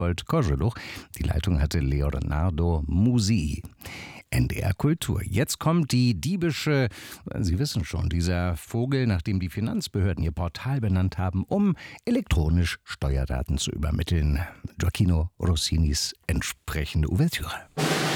Berthold Koscheluch. Die Leitung hatte Leonardo Musi. NDR Kultur. Jetzt kommt die diebische, Sie wissen schon, dieser Vogel, nachdem die Finanzbehörden ihr Portal benannt haben, um elektronisch Steuerdaten zu übermitteln. Gioacchino Rossinis entsprechende Ouvertüre.